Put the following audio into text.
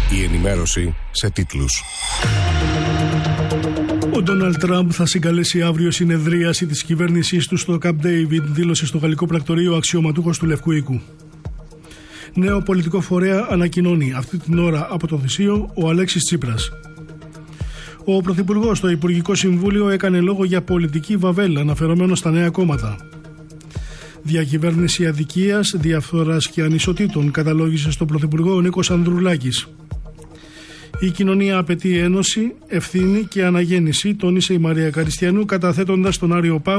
Η ενημέρωση σε τίτλους. Ο Ντόναλντ Τραμπ θα συγκαλέσει αύριο συνεδρίαση της κυβέρνησής του στο Camp David, δήλωσε στο γαλλικό πρακτορείο αξιωματούχος του Λευκού Οίκου. Νέο πολιτικό φορέα ανακοινώνει αυτή την ώρα από το Θησίο ο Αλέξης Τσίπρας. Ο Πρωθυπουργός στο Υπουργικό Συμβούλιο έκανε λόγο για πολιτική βαβέλ αναφερομένο στα νέα κόμματα. Διακυβέρνηση αδικίας, διαφθοράς και ανισοτήτων καταλόγησε στον Πρωθυπουργό ο Νίκος Ανδρουλάκης. Η κοινωνία απαιτεί ένωση, ευθύνη και αναγέννηση, τόνισε η Μαρία Καριστιανού, καταθέτοντας τον Άριο Πάγο